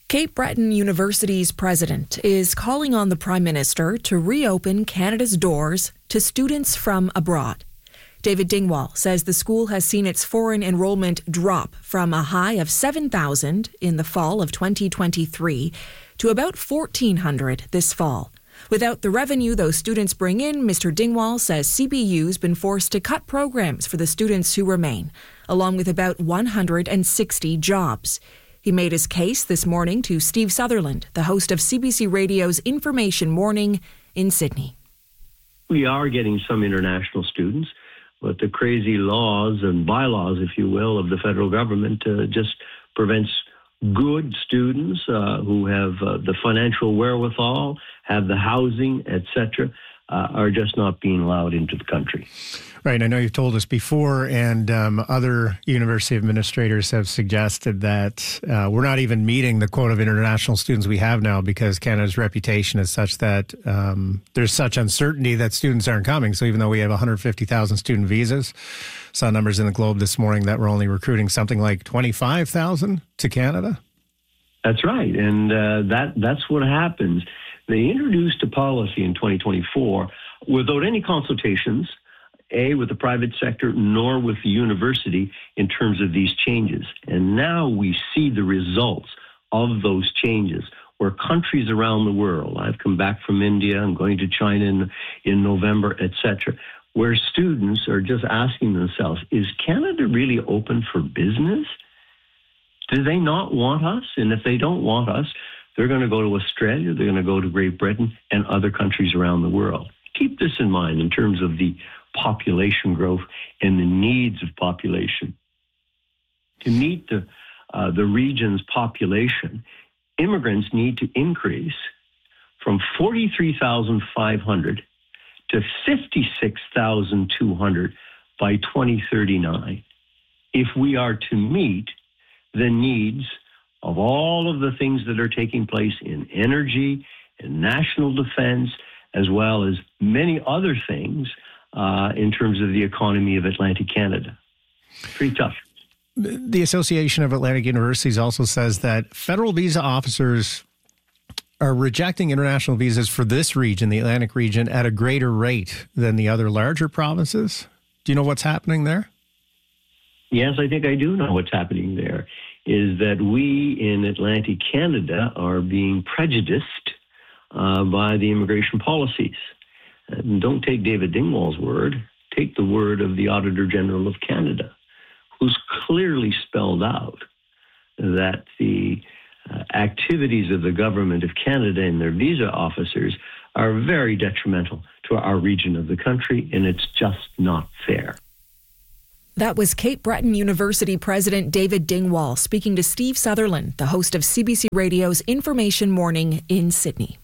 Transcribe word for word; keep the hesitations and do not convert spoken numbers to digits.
Cape Breton University's president is calling on the Prime Minister to reopen Canada's doors to students from abroad. David Dingwall says the school has seen its foreign enrollment drop from a high of seven thousand in the fall of twenty twenty-three to about fourteen hundred this fall. Without the revenue those students bring in, Mister Dingwall says C B U's been forced to cut programs for the students who remain, along with about one hundred sixty jobs. He made his case this morning to Steve Sutherland, the host of C B C Radio's Information Morning in Sydney. We are getting some international students, but the crazy laws and bylaws, if you will, of the federal government uh, just prevents good students uh, who have uh, the financial wherewithal, have the housing, et cetera, uh, are just not being allowed into the country. Right. I know you've told us before, and um, other university administrators have suggested that uh, we're not even meeting the quota of international students we have now because Canada's reputation is such that um, there's such uncertainty that students aren't coming. So even though we have one hundred fifty thousand student visas, saw numbers in the Globe this morning that we're only recruiting something like twenty-five thousand to Canada. That's right. And uh, that that's what happens. They introduced a policy in twenty twenty-four without any consultations, A, with the private sector, nor with the university in terms of these changes. And now we see the results of those changes where countries around the world, I've come back from India, I'm going to China in, in November, et cetera, where students are just asking themselves, is Canada really open for business? Do they not want us? And if they don't want us, they're going to go to Australia, they're going to go to Great Britain and other countries around the world. Keep this in mind in terms of the population growth and the needs of population. To meet the, uh, the region's population, immigrants need to increase from forty-three thousand five hundred to fifty-six thousand two hundred by twenty thirty-nine if we are to meet the needs of all of the things that are taking place in energy and national defense, as well as many other things uh, in terms of the economy of Atlantic Canada. Pretty tough. The Association of Atlantic Universities also says that federal visa officers are rejecting international visas for this region, the Atlantic region, at a greater rate than the other larger provinces. Do you know what's happening there? Yes, I think I do know what's happening there, is that we in Atlantic Canada are being prejudiced uh, by the immigration policies. And don't take David Dingwall's word, take the word of the Auditor General of Canada, who's clearly spelled out that the uh, activities of the Government of Canada and their visa officers are very detrimental to our region of the country, and it's just not fair. That was Cape Breton University President David Dingwall speaking to Steve Sutherland, the host of C B C Radio's Information Morning in Sydney.